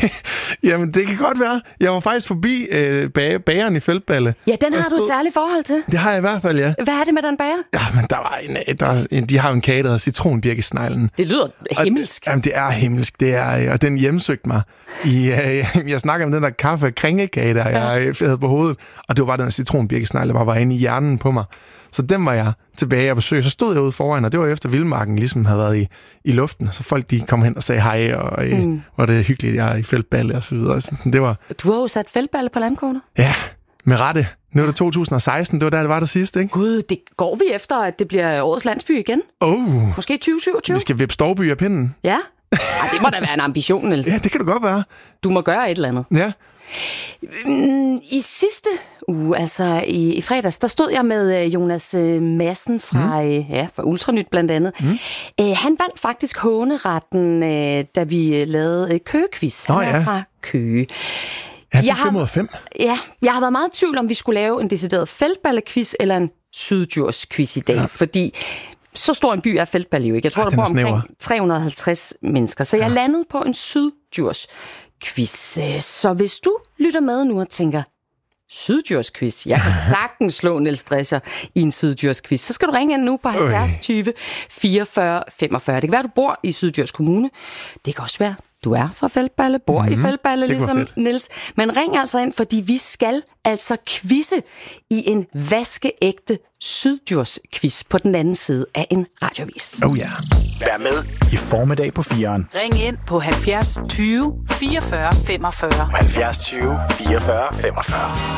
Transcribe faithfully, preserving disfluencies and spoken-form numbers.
Jamen, det kan godt være. Jeg var faktisk forbi øh, bag- bageren i Feltballe. Ja, den har Jeg du et stod- særligt forhold til. Det har jeg i hvert fald, ja. Hvad er det med den bager? Ja, men der var en, der er en de har jo en kage, der hedder citronbirkesneglen. Det lyder himmelsk. Og, jamen, det er himmelsk. Det er, og den hjemsøgte mig. I, øh, jeg snakker om den der kaffe kringelkage, der ja. jeg havde på hovedet. Og det var bare den der citronbirkesnegle, der bare var inde i hjernen på mig. Så den var jeg tilbage og besøg. Så stod jeg ude foran, og det var efter Vildmarken ligesom havde været i, i luften. Så folk de kom hen og sagde hej, og øh, mm. var det hyggeligt, jeg er i Feltballe og så videre. Så det var... Du har jo sat Feltballe på landkortet. Ja, med rette. Nu er det to tusind og seksten, det var der, det var det sidste, ikke? Gud, det går vi efter, at det bliver årets landsby igen. Oh. Måske tyve syvogtyve. Vi skal vippe Storby af pinden. Ja. Ej, det må da være en ambition, Niels. Ja, det kan det godt være. Du må gøre et eller andet. Ja. I sidste uge, altså i, i fredags, der stod jeg med Jonas Madsen fra, mm. ja, fra Ultranyt blandt andet. Mm. Æ, han vandt faktisk håneretten, da vi lavede Køge-quiz. Han Nå, er ja. fra Køge. Han fik Jeg har- fem ud af fem. Ja, jeg har været meget i tvivl om, vi skulle lave en decideret Feltballe-quiz eller en Syddjurs-quiz i dag, ja. fordi så stor en by er Feltballe jo ikke. Jeg tror, Ej, der den bor er snæver. omkring tre hundrede og halvtreds mennesker, så jeg Ja. landede på en Syddjurs quiz. Så hvis du lytter med nu og tænker, Syddjurs quiz, jeg kan sagtens slå Niels Drescher i en Syddjurs quiz, så skal du ringe ind nu på halvfjerds tyve fireogfyrre femogfyrre. Det kan være, du bor i Syddjurs Kommune. Det kan også være, du er fra Feltballe, bor mm-hmm. i Feltballe, Det kunne være ligesom fedt. Niels. Men ring altså ind, fordi vi skal altså quizze i en vaskeægte Syddjurs quiz på den anden side af en radiovis. Oh ja. Vær med i formiddag på fireren. Ring ind på halvfjerds tyve fireogfyrre femogfyrre. halvfjerds tyve fireogfyrre femogfyrre.